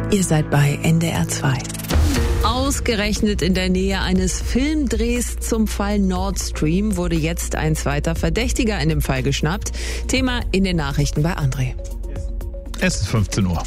Ihr seid bei NDR 2. Ausgerechnet in der Nähe eines Filmdrehs zum Fall Nord Stream wurde jetzt ein zweiter Verdächtiger in dem Fall geschnappt. Thema in den Nachrichten bei André. Es ist 15 Uhr.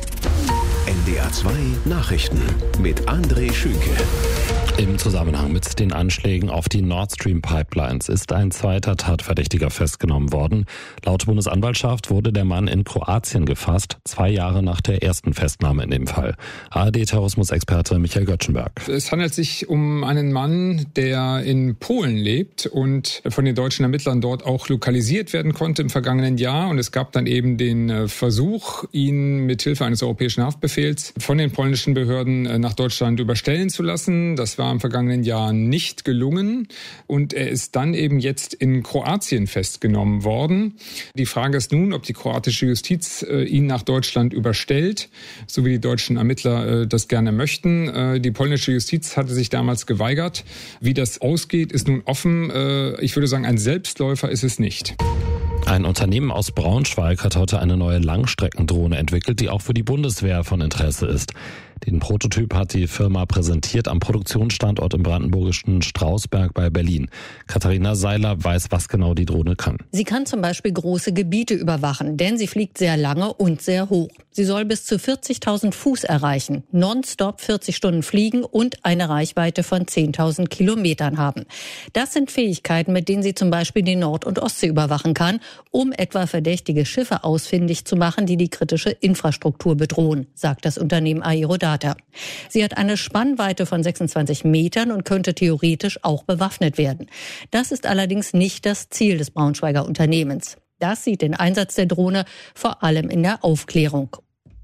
NDR 2 Nachrichten mit André Schünke. Im Zusammenhang mit den Anschlägen auf die Nord Stream Pipelines ist ein zweiter Tatverdächtiger festgenommen worden. Laut Bundesanwaltschaft wurde der Mann in Kroatien gefasst, 2 Jahre nach der ersten Festnahme in dem Fall. ARD-Terrorismusexperte Michael Göttschenberg. Es handelt sich um einen Mann, der in Polen lebt und von den deutschen Ermittlern dort auch lokalisiert werden konnte im vergangenen Jahr. Und es gab dann eben den Versuch, ihn mit Hilfe eines europäischen Haftbefehls von den polnischen Behörden nach Deutschland überstellen zu lassen. Das war im vergangenen Jahr nicht gelungen und er ist dann eben jetzt in Kroatien festgenommen worden. Die Frage ist nun, ob die kroatische Justiz ihn nach Deutschland überstellt, so wie die deutschen Ermittler das gerne möchten. Die polnische Justiz hatte sich damals geweigert. Wie das ausgeht, ist nun offen. Ich würde sagen, ein Selbstläufer ist es nicht. Ein Unternehmen aus Braunschweig hat heute eine neue Langstreckendrohne entwickelt, die auch für die Bundeswehr von Interesse ist. Den Prototyp hat die Firma präsentiert am Produktionsstandort im brandenburgischen Strausberg bei Berlin. Katharina Seiler weiß, was genau die Drohne kann. Sie kann zum Beispiel große Gebiete überwachen, denn sie fliegt sehr lange und sehr hoch. Sie soll bis zu 40.000 Fuß erreichen, nonstop 40 Stunden fliegen und eine Reichweite von 10.000 Kilometern haben. Das sind Fähigkeiten, mit denen sie zum Beispiel die Nord- und Ostsee überwachen kann, um etwa verdächtige Schiffe ausfindig zu machen, die die kritische Infrastruktur bedrohen, sagt das Unternehmen Aerodata. Sie hat eine Spannweite von 26 Metern und könnte theoretisch auch bewaffnet werden. Das ist allerdings nicht das Ziel des Braunschweiger Unternehmens. Das sieht den Einsatz der Drohne vor allem in der Aufklärung.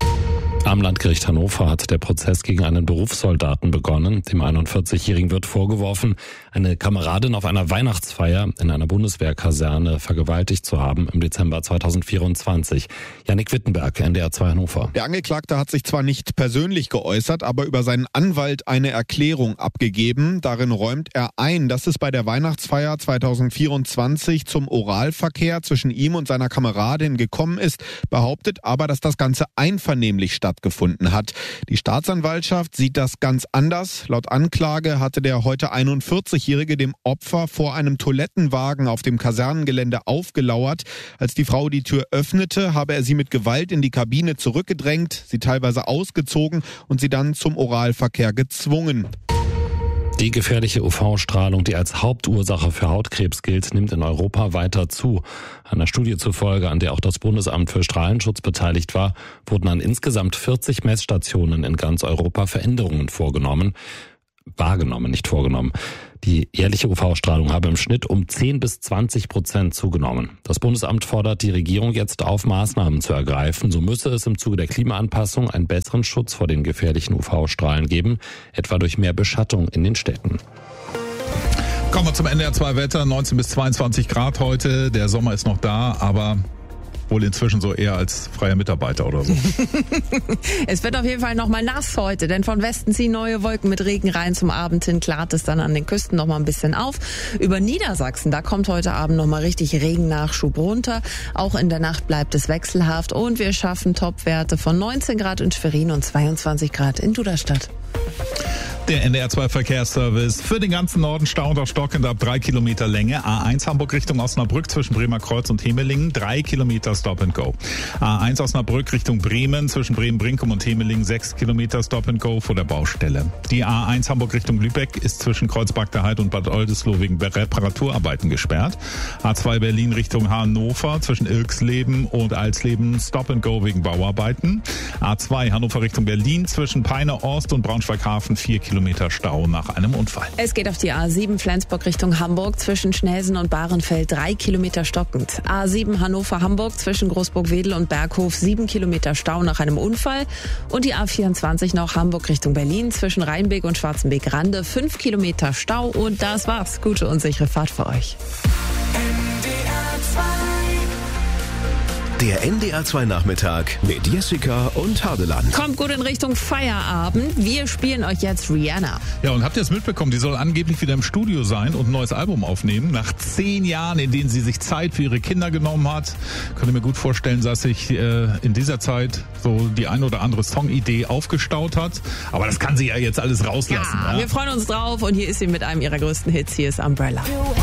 Am Landgericht Hannover hat der Prozess gegen einen Berufssoldaten begonnen. Dem 41-Jährigen wird vorgeworfen, eine Kameradin auf einer Weihnachtsfeier in einer Bundeswehrkaserne vergewaltigt zu haben im Dezember 2024. Jannik Wittenberg, NDR 2 Hannover. Der Angeklagte hat sich zwar nicht persönlich geäußert, aber über seinen Anwalt eine Erklärung abgegeben. Darin räumt er ein, dass es bei der Weihnachtsfeier 2024 zum Oralverkehr zwischen ihm und seiner Kameradin gekommen ist, behauptet aber, dass das Ganze einvernehmlich stattgefunden hat. Die Staatsanwaltschaft sieht das ganz anders. Laut Anklage hatte der heute 41-Jährige dem Opfer vor einem Toilettenwagen auf dem Kasernengelände aufgelauert. Als die Frau die Tür öffnete, habe er sie mit Gewalt in die Kabine zurückgedrängt, sie teilweise ausgezogen und sie dann zum Oralverkehr gezwungen. Die gefährliche UV-Strahlung, die als Hauptursache für Hautkrebs gilt, nimmt in Europa weiter zu. Einer Studie zufolge, an der auch das Bundesamt für Strahlenschutz beteiligt war, wurden an insgesamt 40 Messstationen in ganz Europa Veränderungen vorgenommen. Die jährliche UV-Strahlung habe im Schnitt um 10-20% zugenommen. Das Bundesamt fordert die Regierung jetzt auf, Maßnahmen zu ergreifen. So müsse es im Zuge der Klimaanpassung einen besseren Schutz vor den gefährlichen UV-Strahlen geben, etwa durch mehr Beschattung in den Städten. Kommen wir zum NDR 2 Wetter, 19 bis 22 Grad heute. Der Sommer ist noch da, aber wohl inzwischen so eher als freier Mitarbeiter oder so. Es wird auf jeden Fall nochmal nass heute, denn von Westen ziehen neue Wolken mit Regen rein. Zum Abend hin klart es dann an den Küsten nochmal ein bisschen auf. Über Niedersachsen, da kommt heute Abend nochmal richtig Regennachschub runter. Auch in der Nacht bleibt es wechselhaft und wir schaffen Topwerte von 19 Grad in Schwerin und 22 Grad in Duderstadt. Der NDR 2 Verkehrsservice für den ganzen Norden Stau und stockend ab 3 Kilometer Länge. A1 Hamburg Richtung Osnabrück zwischen Bremer Kreuz und Hemelingen 3 Kilometer Stop and Go. A1 Osnabrück Richtung Bremen zwischen Bremen-Brinkum und Hemelingen 6 Kilometer Stop and Go vor der Baustelle. Die A1 Hamburg Richtung Lübeck ist zwischen Kreuzberg der Heid und Bad Oldesloe wegen Reparaturarbeiten gesperrt. A2 Berlin Richtung Hannover zwischen Ilksleben und Alsleben Stop and Go wegen Bauarbeiten. A2 Hannover Richtung Berlin zwischen Peine Ost und Braunschweig-Hafen 4 Kilometer Stau nach einem Unfall. Es geht auf die A7 Flensburg Richtung Hamburg zwischen Schnelsen und Bahrenfeld 3 Kilometer stockend. A7 Hannover-Hamburg zwischen Großburg-Wedel und Berghof 7 Kilometer Stau nach einem Unfall. Und die A24 noch Hamburg Richtung Berlin zwischen Rheinbeek und Schwarzenbeek-Rande 5 Kilometer Stau. Und das war's. Gute und sichere Fahrt für euch. NDR 2 Der NDR 2 Nachmittag mit Jessica und Hadeland. Kommt gut in Richtung Feierabend. Wir spielen euch jetzt Rihanna. Ja, und habt ihr es mitbekommen? Die soll angeblich wieder im Studio sein und ein neues Album aufnehmen. Nach 10 Jahren, in denen sie sich Zeit für ihre Kinder genommen hat. Könnt ihr mir gut vorstellen, dass sich in dieser Zeit so die ein oder andere Songidee aufgestaut hat. Aber das kann sie ja jetzt alles rauslassen. Ja, wir freuen uns drauf und hier ist sie mit einem ihrer größten Hits. Hier ist Umbrella.